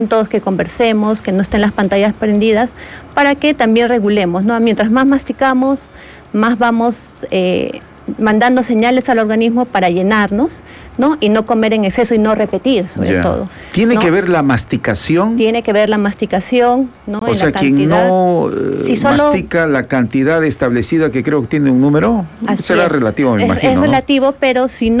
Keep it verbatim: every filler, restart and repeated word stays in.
todos que conversemos, que no estén las pantallas prendidas, para que también regulemos, ¿no? Mientras más masticamos, más vamos eh, mandando señales al organismo para llenarnos, ¿no? Y no comer en exceso y no repetir, sobre ya. todo. ¿Tiene ¿no? que ver la masticación? Tiene que ver la masticación, ¿no? O y sea, la quien no eh, si solo... mastica la cantidad establecida, que creo que tiene un número, Así será es. relativo, me es, imagino, es ¿no? relativo, pero si no